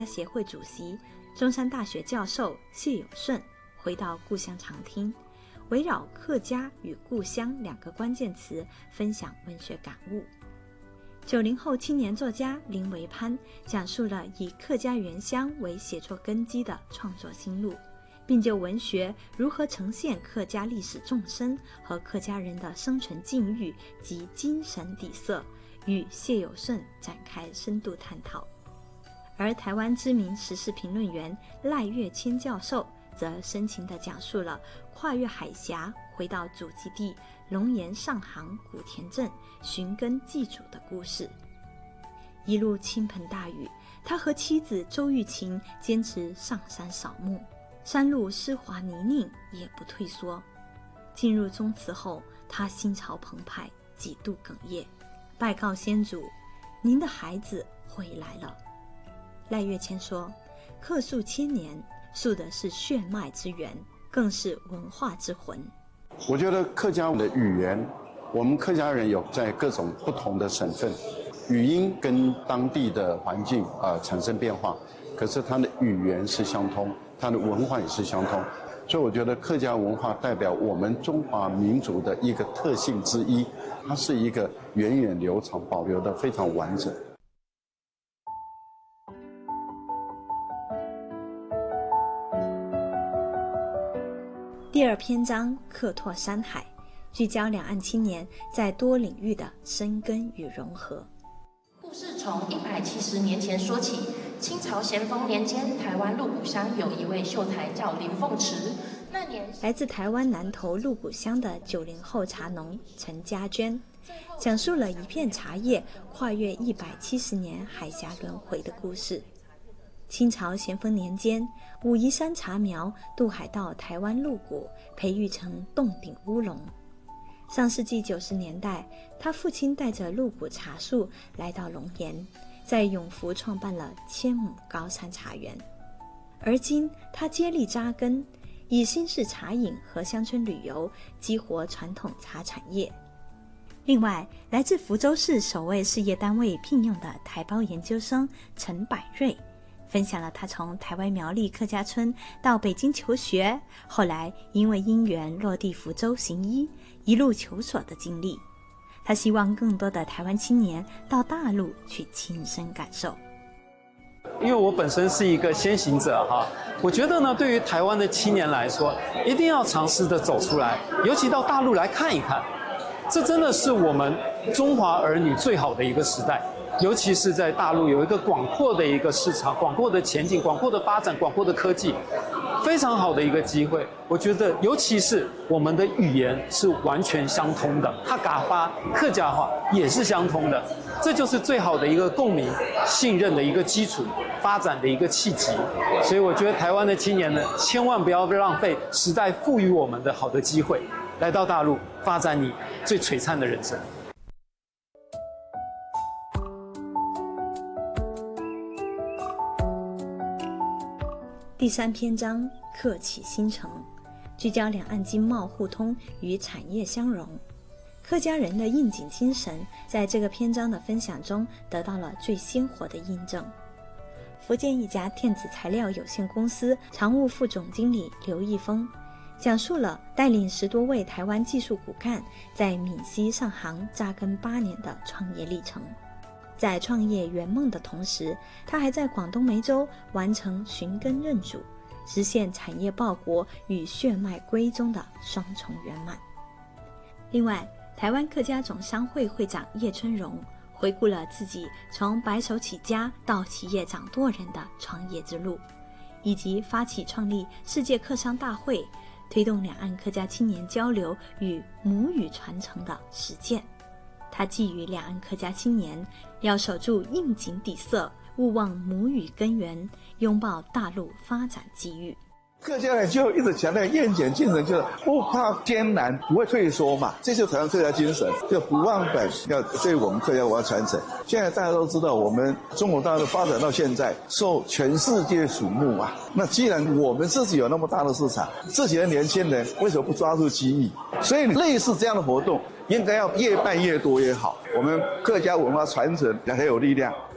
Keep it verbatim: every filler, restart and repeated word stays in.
协会主席、中山大学教授谢有顺回到故乡常听，围绕客家与故乡两个关键词分享文学感悟。九零后青年作家林维潘讲述了以客家原乡为写作根基的创作心路，并就文学如何呈现客家历史纵深和客家人的生存境遇及精神底色，与谢有顺展开深度探讨。而台湾知名时事评论员赖岳谦教授则深情地讲述了跨越海峡回到祖籍地龙岩上杭古田镇寻根祭祖的故事。一路倾盆大雨，他和妻子周玉琴坚持上山扫墓，山路湿滑泥泞也不退缩。进入宗祠后，他心潮澎湃，几度哽咽，拜告先祖：“您的孩子回来了。”赖岳谦说：“客诉千年，诉的是血脉之源，更是文化之魂。” 我觉得客家的语言，我们客家人有在各种不同的省份，语音跟当地的环境啊、呃、产生变化，可是它的语言是相通，它的文化也是相通，所以我觉得客家文化代表我们中华民族的一个特性之一，它是一个源远流长、保留的非常完整。 第二篇章客拓山海，聚焦两岸青年在多领域的生根与融合。 故事从一百七十年前说起，清朝咸丰年间，台湾鹿谷乡有一位秀才叫林凤池。那年来自台湾南投鹿谷乡的九零后茶农陈家娟，讲述了一片茶叶跨越一百七十年海峡轮回的故事。清朝咸丰年间，武夷山茶苗渡海到台湾鹿谷，培育成洞顶乌龙。上世纪九十年代，他父亲带着鹿谷茶树来到龙岩，在永福创办了千亩高山茶园。而今他接力扎根，以新式茶饮和乡村旅游激活传统茶产业。另外，来自福州市首位事业单位聘用的台胞研究生陈百瑞，分享了他从台湾苗栗客家村到北京求学，后来因为因缘落地福州行医，一路求索的经历。他希望更多的台湾青年到大陆去亲身感受。 因为我本身是一个先行者哈，我觉得呢，对于台湾的青年来说，一定要尝试的走出来，尤其到大陆来看一看，这真的是我们中华儿女最好的一个时代。尤其是在大陆有一个广阔的一个市场、广阔的前景、广阔的发展、广阔的科技，非常好的一个机会。我觉得，尤其是我们的语言是完全相通的，客家话、客家话也是相通的，这就是最好的一个共鸣、信任的一个基础、发展的一个契机。所以，我觉得台湾的青年呢，千万不要浪费时代赋予我们的好的机会，来到大陆发展你最璀璨的人生。 第三篇章客起新城，聚焦两岸经贸互通与产业相融。客家人的应景精神在这个篇章的分享中得到了最鲜活的印证。福建一家电子材料有限公司常务副总经理刘义峰讲述了带领十多位台湾技术骨干在闽西上杭扎根八年的创业历程。在创业圆梦的同时，他还在广东梅州完成寻根认祖，实现产业报国与血脉归宗的双重圆满。另外，台湾客家总商会会长叶春荣回顾了自己从白手起家到企业掌舵人的创业之路，以及发起创立世界客商大会，推动两岸客家青年交流与母语传承的实践。他寄予两岸客家青年要守住应景底色，勿忘母语根源，拥抱大陆发展机遇。 客家人就一直强调愿景精神，就是不怕艰难，不会退缩嘛，这就是台湾客家精神，就不忘本，要对我们客家文化传承。现在大家都知道，我们中国大陆发展到现在，受全世界瞩目啊。那既然我们自己有那么大的市场，自己的年轻人为什么不抓住机遇？所以类似这样的活动，应该要越办越多越好。我们客家文化传承才有力量。